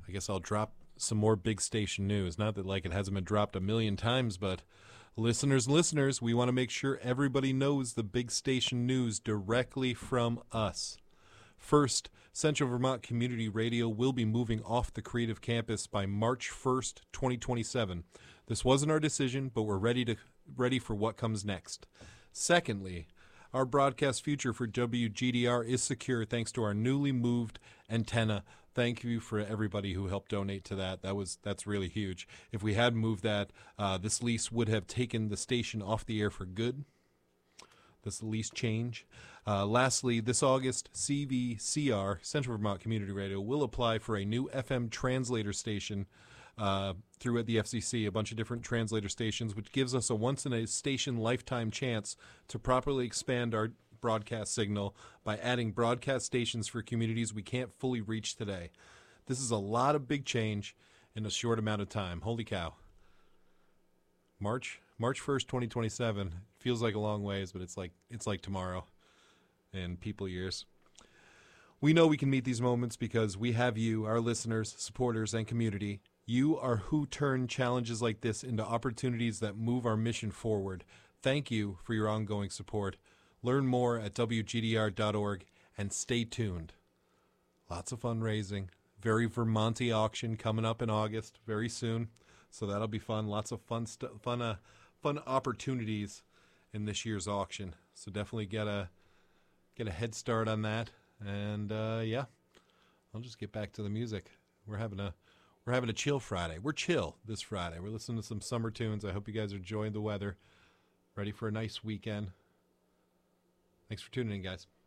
I guess I'll drop some more big station news. Not that like it hasn't been dropped a million times, but listeners, we want to make sure everybody knows the big station news directly from us. First, Central Vermont Community Radio will be moving off the Creative Campus by March 1st, 2027. This wasn't our decision, but we're ready for what comes next. Secondly, our broadcast future for WGDR is secure thanks to our newly moved antenna. Thank you for everybody who helped donate to that. That's really huge. If we had moved that, this lease would have taken the station off the air for good. This lease change. Lastly, this August, CVCR, Central Vermont Community Radio, will apply for a new FM translator station through at the FCC, a bunch of different translator stations, which gives us a once-in-a-station lifetime chance to properly expand our broadcast signal by adding broadcast stations for communities we can't fully reach today. This is a lot of big change in a short amount of time. Holy cow. March 1st, 2027. Feels like a long ways, but it's like tomorrow in people years. We know we can meet these moments because we have you, our listeners, supporters, and community. You are who turn challenges like this into opportunities that move our mission forward. Thank you for your ongoing support. Learn more at WGDR.org and stay tuned. Lots of fundraising. Very Vermonty auction coming up in August very soon. So that'll be fun. Lots of fun opportunities in this year's auction. So definitely get a head start on that. And yeah, I'll just get back to the music. We're having a chill Friday. We're chill this Friday. We're listening to some summer tunes. I hope you guys are enjoying the weather. Ready for a nice weekend. Thanks for tuning in, guys.